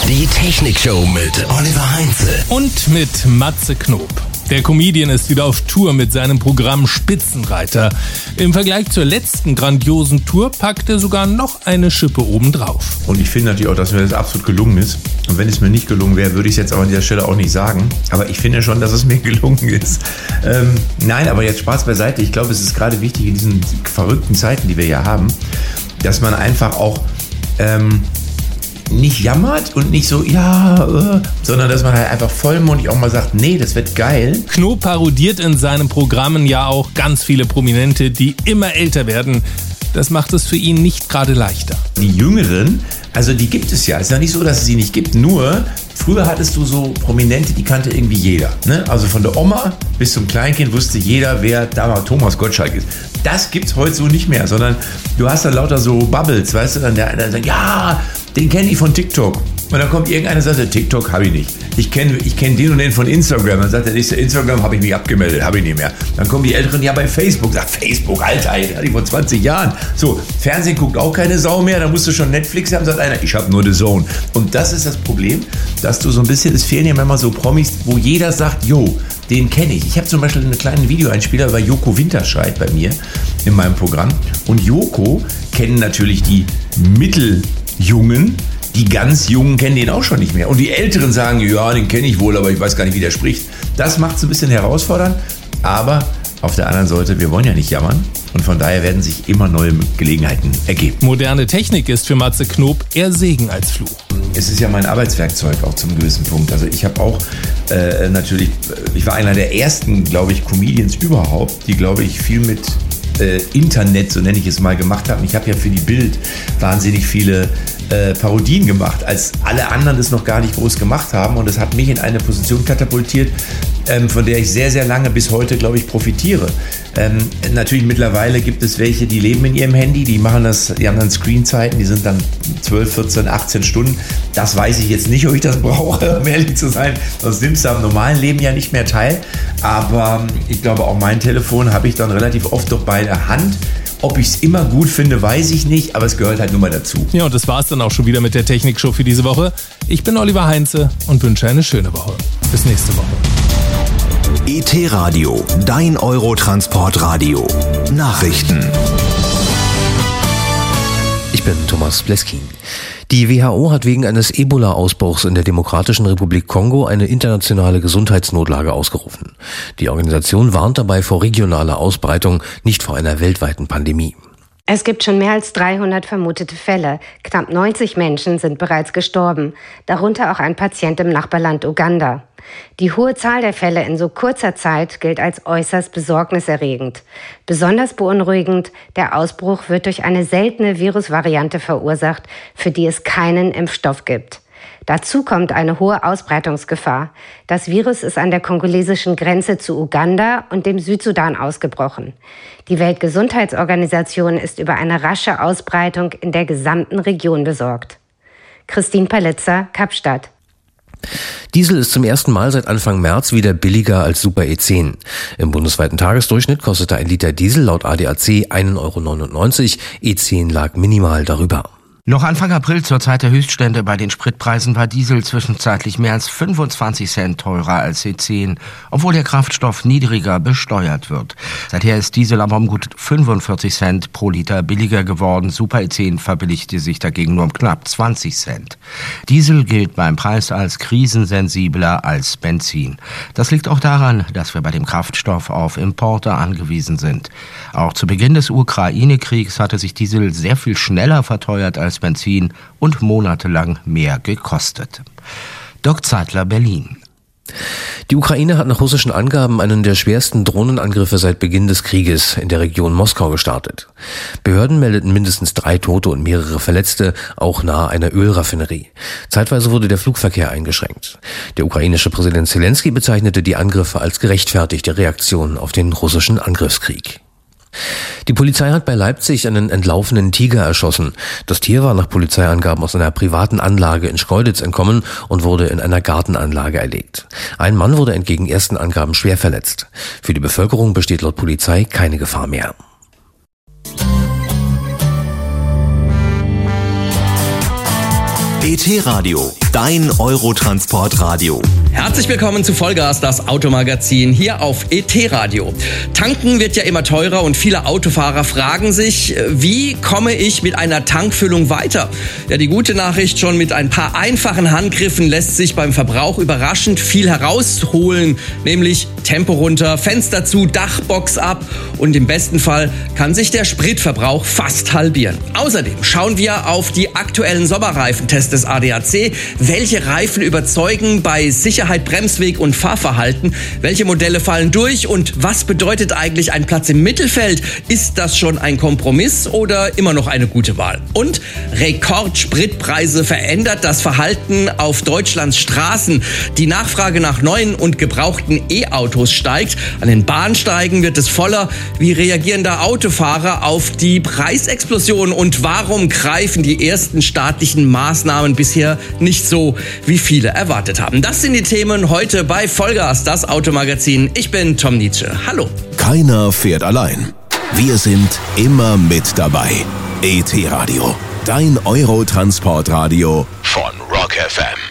Die Technikshow mit Oliver Heinze. Und mit Matze Knob. Der Comedian ist wieder auf Tour mit seinem Programm Spitzenreiter. Im Vergleich zur letzten grandiosen Tour packt er sogar noch eine Schippe obendrauf. Und ich finde natürlich auch, dass mir das absolut gelungen ist. Und wenn es mir nicht gelungen wäre, würde ich es jetzt aber an dieser Stelle auch nicht sagen. Aber ich finde schon, dass es mir gelungen ist. Nein, aber jetzt Spaß beiseite. Ich glaube, es ist gerade wichtig in diesen verrückten Zeiten, die wir hier haben, dass man einfach auch nicht jammert und nicht so, sondern dass man halt einfach vollmundig auch mal sagt, nee, das wird geil. Knob parodiert in seinen Programmen ja auch ganz viele Prominente, die immer älter werden. Das macht es für ihn nicht gerade leichter. Die Jüngeren, also die gibt es ja. Es ist ja nicht so, dass es sie nicht gibt, nur früher hattest du so Prominente, die kannte irgendwie jeder. Ne? Also von der Oma bis zum Kleinkind wusste jeder, wer da mal Thomas Gottschalk ist. Das gibt's heute so nicht mehr, sondern du hast dann lauter so Bubbles, weißt du, dann der eine sagt, ja, den kenne ich von TikTok. Und dann kommt irgendeiner und sagt, TikTok habe ich nicht. Ich kenn den und den von Instagram. Dann sagt der nächste, Instagram habe ich mich abgemeldet, habe ich nicht mehr. Dann kommen die Älteren, ja bei Facebook. Sagt Facebook, Alter, hatte ich vor 20 Jahren. So, Fernsehen guckt auch keine Sau mehr. Da musst du schon Netflix haben, sagt einer, ich habe nur The Zone. Und das ist das Problem, dass du so ein bisschen, es fehlen ja manchmal so Promis, wo jeder sagt, jo, den kenne ich. Ich habe zum Beispiel einen kleinen Videoeinspieler bei Joko Winterscheid bei mir in meinem Programm. Und Joko kennen natürlich die Mitteljungen. Die ganz Jungen kennen den auch schon nicht mehr. Und die Älteren sagen, ja, den kenne ich wohl, aber ich weiß gar nicht, wie der spricht. Das macht es ein bisschen herausfordernd. Aber auf der anderen Seite, wir wollen ja nicht jammern. Und von daher werden sich immer neue Gelegenheiten ergeben. Moderne Technik ist für Matze Knob eher Segen als Fluch. Es ist ja mein Arbeitswerkzeug auch zum gewissen Punkt. Also ich habe auch ich war einer der ersten, glaube ich, Comedians überhaupt, die, glaube ich, viel mit Internet, so nenne ich es mal, gemacht haben. Ich habe ja für die Bild wahnsinnig viele Parodien gemacht, als alle anderen das noch gar nicht groß gemacht haben. Und das hat mich in eine Position katapultiert, von der ich sehr, sehr lange bis heute, glaube ich, profitiere. Natürlich mittlerweile gibt es welche, die leben in ihrem Handy, die haben dann Screenzeiten, die sind dann 12, 14, 18 Stunden. Das weiß ich jetzt nicht, ob ich das brauche, um ehrlich zu sein. Sonst nimmst du am normalen Leben ja nicht mehr teil. Aber ich glaube, auch mein Telefon habe ich dann relativ oft doch bei der Hand. Ob ich es immer gut finde, weiß ich nicht, aber es gehört halt nun mal dazu. Ja, und das war's dann auch schon wieder mit der Technikshow für diese Woche. Ich bin Oliver Heinze und wünsche eine schöne Woche. Bis nächste Woche. ET Radio, dein Eurotransportradio. Nachrichten. Ich bin Thomas Bleskin. Die WHO hat wegen eines Ebola-Ausbruchs in der Demokratischen Republik Kongo eine internationale Gesundheitsnotlage ausgerufen. Die Organisation warnt dabei vor regionaler Ausbreitung, nicht vor einer weltweiten Pandemie. Es gibt schon mehr als 300 vermutete Fälle. Knapp 90 Menschen sind bereits gestorben, darunter auch ein Patient im Nachbarland Uganda. Die hohe Zahl der Fälle in so kurzer Zeit gilt als äußerst besorgniserregend. Besonders beunruhigend, der Ausbruch wird durch eine seltene Virusvariante verursacht, für die es keinen Impfstoff gibt. Dazu kommt eine hohe Ausbreitungsgefahr. Das Virus ist an der kongolesischen Grenze zu Uganda und dem Südsudan ausgebrochen. Die Weltgesundheitsorganisation ist über eine rasche Ausbreitung in der gesamten Region besorgt. Christine Palitzer, Kapstadt. Diesel ist zum ersten Mal seit Anfang März wieder billiger als Super E10. Im bundesweiten Tagesdurchschnitt kostete ein Liter Diesel laut ADAC 1,99 €, E10 lag minimal darüber. Noch Anfang April zur Zeit der Höchststände bei den Spritpreisen war Diesel zwischenzeitlich mehr als 25 Cent teurer als E10, obwohl der Kraftstoff niedriger besteuert wird. Seither ist Diesel aber um gut 45 Cent pro Liter billiger geworden. Super E10 verbilligte sich dagegen nur um knapp 20 Cent. Diesel gilt beim Preis als krisensensibler als Benzin. Das liegt auch daran, dass wir bei dem Kraftstoff auf Importe angewiesen sind. Auch zu Beginn des Ukraine-Kriegs hatte sich Diesel sehr viel schneller verteuert als Benzin und monatelang mehr gekostet. Dirk Zeitler, Berlin. Die Ukraine hat nach russischen Angaben einen der schwersten Drohnenangriffe seit Beginn des Krieges in der Region Moskau gestartet. Behörden meldeten mindestens 3 Tote und mehrere Verletzte, auch nahe einer Ölraffinerie. Zeitweise wurde der Flugverkehr eingeschränkt. Der ukrainische Präsident Zelensky bezeichnete die Angriffe als gerechtfertigte Reaktion auf den russischen Angriffskrieg. Die Polizei hat bei Leipzig einen entlaufenen Tiger erschossen. Das Tier war nach Polizeiangaben aus einer privaten Anlage in Schkeuditz entkommen und wurde in einer Gartenanlage erlegt. Ein Mann wurde entgegen ersten Angaben schwer verletzt. Für die Bevölkerung besteht laut Polizei keine Gefahr mehr. ET Radio. Dein Eurotransportradio. Herzlich willkommen zu Vollgas, das Automagazin hier auf ET-Radio. Tanken wird ja immer teurer und viele Autofahrer fragen sich, wie komme ich mit einer Tankfüllung weiter? Ja, die gute Nachricht, schon mit ein paar einfachen Handgriffen lässt sich beim Verbrauch überraschend viel herausholen, nämlich Tempo runter, Fenster zu, Dachbox ab und im besten Fall kann sich der Spritverbrauch fast halbieren. Außerdem schauen wir auf die aktuellen Sommerreifentests des ADAC. Welche Reifen überzeugen bei Sicherheit, Bremsweg und Fahrverhalten? Welche Modelle fallen durch und was bedeutet eigentlich ein Platz im Mittelfeld? Ist das schon ein Kompromiss oder immer noch eine gute Wahl? Und Rekordspritpreise verändert das Verhalten auf Deutschlands Straßen. Die Nachfrage nach neuen und gebrauchten E-Autos steigt. An den Bahnsteigen wird es voller. Wie reagieren da Autofahrer auf die Preisexplosion und warum greifen die ersten staatlichen Maßnahmen bisher nicht so, wie viele erwartet haben? Das sind die Themen heute bei Vollgas, das Automagazin. Ich bin Tom Nietzsche. Hallo. Keiner fährt allein. Wir sind immer mit dabei. ET-Radio, dein Eurotransportradio von Rock FM.